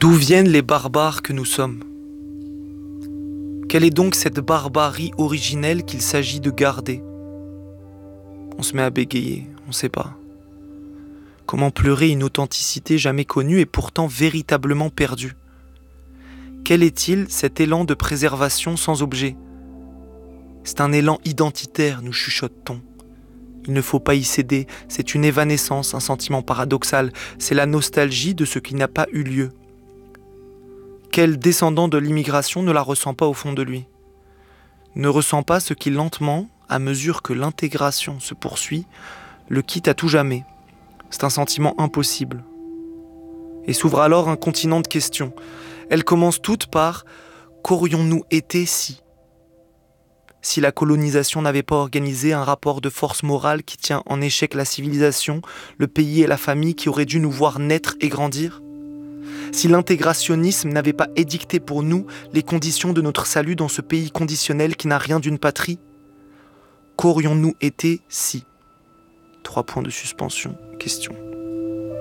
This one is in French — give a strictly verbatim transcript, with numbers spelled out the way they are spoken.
D'où viennent les barbares que nous sommes ? Quelle est donc cette barbarie originelle qu'il s'agit de garder ? On se met à bégayer, on ne sait pas. Comment pleurer une authenticité jamais connue et pourtant véritablement perdue ? Quel est-il cet élan de préservation sans objet ? C'est un élan identitaire, nous chuchote-t-on. Il ne faut pas y céder, c'est une évanescence, un sentiment paradoxal, c'est la nostalgie de ce qui n'a pas eu lieu. Quel descendant de l'immigration ne la ressent pas au fond de lui ? Ne ressent pas ce qui lentement, à mesure que l'intégration se poursuit, le quitte à tout jamais. C'est un sentiment impossible. Et s'ouvre alors un continent de questions. Elles commencent toutes par « qu'aurions-nous été si ?» Si la colonisation n'avait pas organisé un rapport de force morale qui tient en échec la civilisation, le pays et la famille qui auraient dû nous voir naître et grandir ? Si l'intégrationnisme n'avait pas édicté pour nous les conditions de notre salut dans ce pays conditionnel qui n'a rien d'une patrie ? Qu'aurions-nous été si ? Trois points de suspension, question.